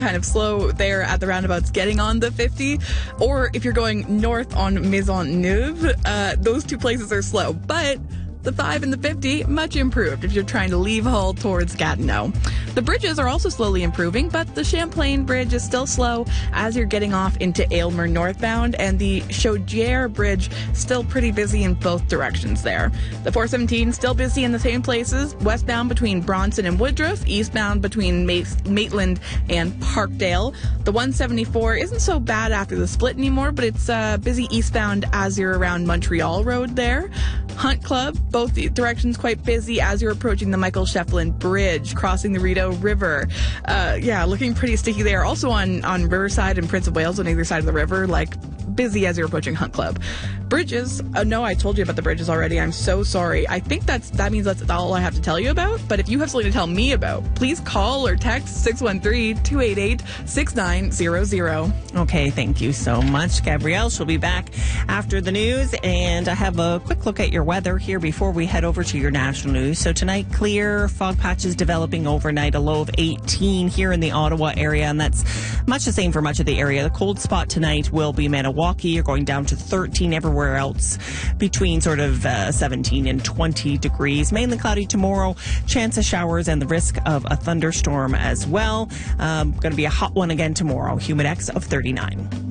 kind of slow there at the roundabouts getting on the 50, or if you're going north on Maisonneuve, those two places are slow, but the 5 and the 50, much improved if you're trying to leave Hull towards Gatineau. The bridges are also slowly improving, but the Champlain Bridge is still slow as you're getting off into Aylmer northbound, and the Chaudière Bridge still pretty busy in both directions there. The 417 still busy in the same places, westbound between Bronson and Woodruff, eastbound between Maitland and Parkdale. The 174 isn't so bad after the split anymore, but it's busy eastbound as you're around Montreal Road there. Hunt Club, both directions quite busy as you're approaching the Michael Shefflin Bridge, crossing the Rideau River. Looking pretty sticky there. Also on Riverside and Prince of Wales on either side of the river, like busy as you're approaching Hunt Club. Bridges, no, I told you about the bridges already. I'm so sorry. I think that means that's all I have to tell you about. But if you have something to tell me about, please call or text 613-288-6900. Okay, thank you so much, Gabrielle. She'll be back after the news. And I have a quick look at your weather here before we head over to your national news. So tonight, clear, fog patches developing overnight, a low of 18 here in the Ottawa area. And that's much the same for much of the area. The cold spot tonight will be Maniwaki. You're going down to 13 everywhere else between sort of 17 and 20 degrees. Mainly cloudy tomorrow, chance of showers and the risk of a thunderstorm as well. Going to be a hot one again tomorrow. Humidex of 39.